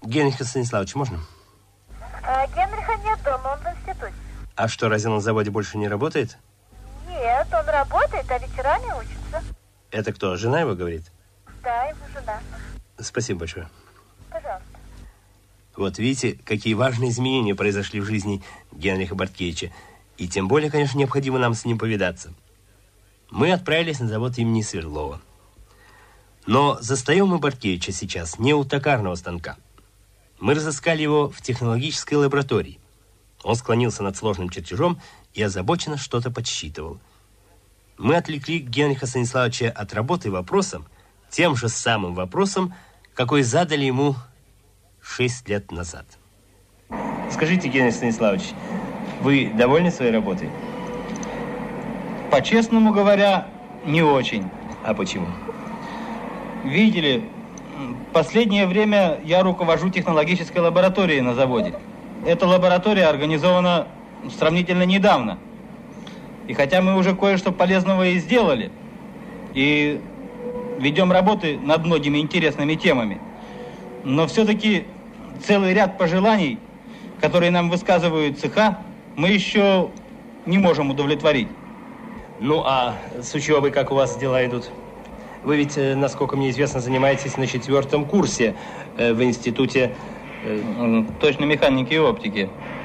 Генриха Станиславовича можно? Генриха нет дома, он в институте. А что, разве он на заводе больше не работает? Нет, он работает, а вечерами учится. Это кто, жена его говорит? Да, его жена. Спасибо большое. Пожалуйста. Вот видите, какие важные изменения произошли в жизни Генриха Борткевича. И тем более, конечно, необходимо нам с ним повидаться. Мы отправились на завод имени Сверлова. Но застаем мы Борткевича сейчас не у токарного станка. Мы разыскали его в технологической лаборатории. Он склонился над сложным чертежом и озабоченно что-то подсчитывал. Мы отвлекли Генриха Станиславовича от работы вопросом, тем же самым вопросом, какой задали ему 6 лет назад. Скажите, Генрих Станиславович, вы довольны своей работой? По-честному говоря, не очень. А почему? Видите ли, в последнее время я руковожу технологической лабораторией на заводе. Эта лаборатория организована сравнительно недавно. И хотя мы уже кое-что полезного и сделали, и ведем работы над многими интересными темами, но все-таки целый ряд пожеланий, которые нам высказывают цеха, мы еще не можем удовлетворить. Ну, а с учебой как у вас дела идут? Вы ведь, насколько мне известно, занимаетесь на 4-м курсе в институте... точной механики и оптики.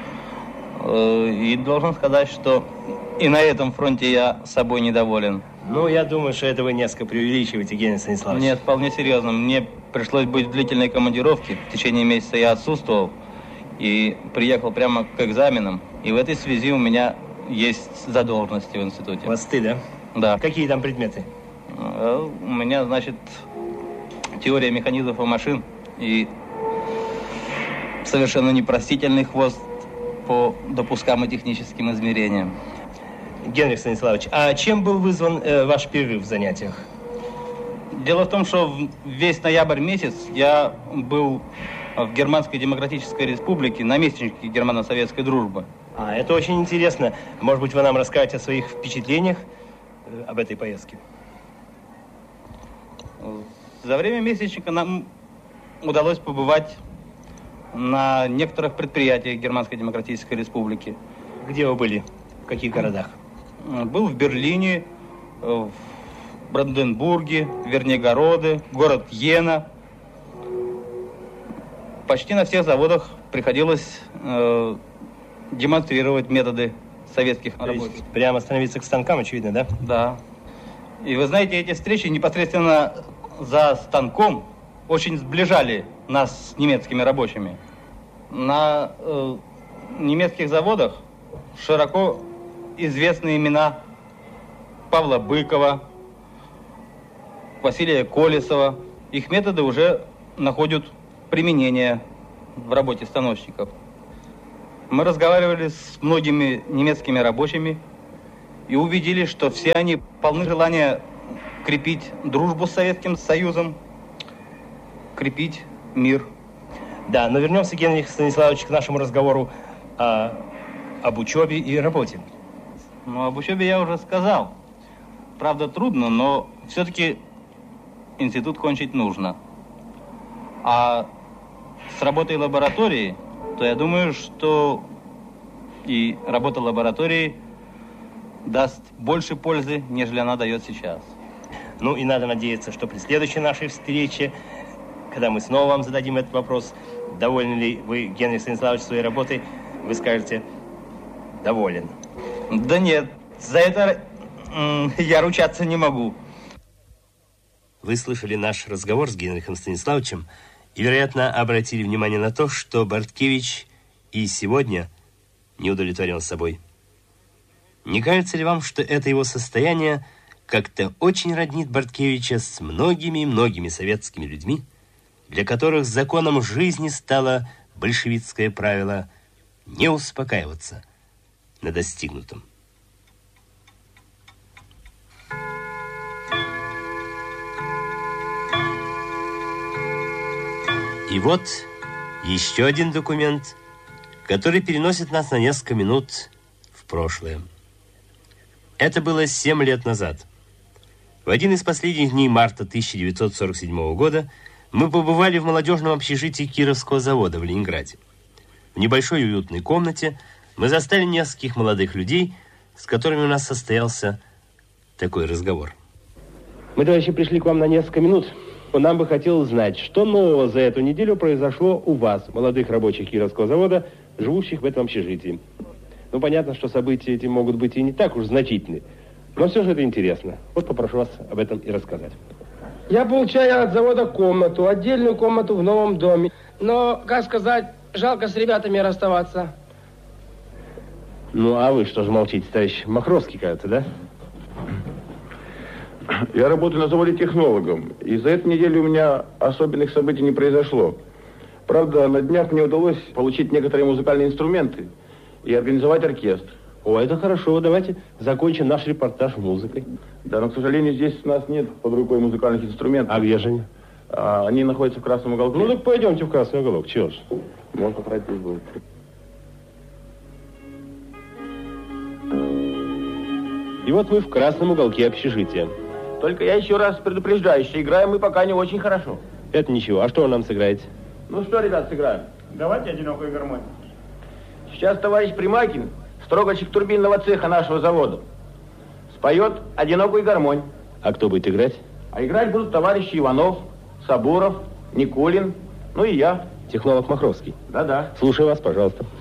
И должен сказать, что и на этом фронте я собой недоволен. Ну, я думаю, что это вы несколько преувеличиваете, Генрих Станиславович. Нет, вполне серьезно. Мне пришлось быть в длительной командировке. В течение месяца я отсутствовал и приехал прямо к экзаменам. И в этой связи у меня есть задолженности в институте. У вас стыд, да? Да. Какие там предметы? У меня, значит, теория механизмов и машин и совершенно непростительный хвост по допускам и техническим измерениям. Генрих Станиславович, а чем был вызван ваш перерыв в занятиях? Дело в том, что весь ноябрь месяц я был в Германской Демократической Республике, наместнике германо-советской дружбы. А, это очень интересно. Может быть, вы нам расскажете о своих впечатлениях об этой поездке? За время месячника нам удалось побывать на некоторых предприятиях Германской Демократической Республики. Где вы были? В каких городах? Был в Берлине, в Бранденбурге, Вернигороде, город Йена. Почти на всех заводах приходилось демонстрировать методы советских рабочих. Прямо становиться к станкам, очевидно, да? Да. И вы знаете, эти встречи непосредственно за станком очень сближали нас с немецкими рабочими. На немецких заводах широко известны имена Павла Быкова, Василия Колесова. Их методы уже находят применение в работе станочников. Мы разговаривали с многими немецкими рабочими и увидели, что все они полны желания крепить дружбу с Советским Союзом, крепить мир. Да, но вернемся, Генрих Станиславович, к нашему разговору об учебе и работе. Ну, об учебе я уже сказал. Правда, трудно, но все-таки институт кончить нужно. А с работой лаборатории, то я думаю, что и работа лаборатории даст больше пользы, нежели она дает сейчас. Ну, и надо надеяться, что при следующей нашей встрече, когда мы снова вам зададим этот вопрос, довольны ли вы, Генрих Станиславович, своей работой, вы скажете «доволен». Да нет, за это я ручаться не могу. Вы слышали наш разговор с Генрихом Станиславовичем и, вероятно, обратили внимание на то, что Борткевич и сегодня не удовлетворен собой. Не кажется ли вам, что это его состояние как-то очень роднит Борткевича с многими советскими людьми, для которых законом жизни стало большевистское правило не успокаиваться на достигнутом? И вот еще один документ, который переносит нас на несколько минут в прошлое. Это было 7 лет назад. В один из последних дней марта 1947 года мы побывали в молодежном общежитии Кировского завода в Ленинграде. В небольшой уютной комнате мы застали нескольких молодых людей, с которыми у нас состоялся такой разговор. Мы, товарищи, пришли к вам на несколько минут. Нам бы хотелось знать, что нового за эту неделю произошло у вас, молодых рабочих Кировского завода, живущих в этом общежитии. Ну, понятно, что события эти могут быть и не так уж значительны, но все же это интересно. Вот попрошу вас об этом и рассказать. Я получаю от завода комнату, отдельную комнату в новом доме. Но, как сказать, жалко с ребятами расставаться. Ну, а вы что же молчите, товарищ Махровский, кажется, да? Я работаю на заводе технологом, и за эту неделю у меня особенных событий не произошло. Правда, на днях мне удалось получить некоторые музыкальные инструменты и организовать оркестр. О, это хорошо. Давайте закончим наш репортаж музыкой. Да, но, к сожалению, здесь у нас нет под рукой музыкальных инструментов. А где же они? Они находятся в красном уголке. Ну, так пойдемте в красный уголок. Чего ж? Можно пройти будет. И вот мы в красном уголке общежития. Только я еще раз предупреждаю, что играем мы пока не очень хорошо. Это ничего. А что вы нам сыграете? Ну что, ребят, сыграем? Давайте одинокую гармонию. Сейчас товарищ Примакин, строгачик турбинного цеха нашего завода, споет одинокую гармонь. А кто будет играть? А играть будут товарищи Иванов, Сабуров, Никулин, ну и я. Технолог Махровский. Да-да. Слушаю вас, пожалуйста.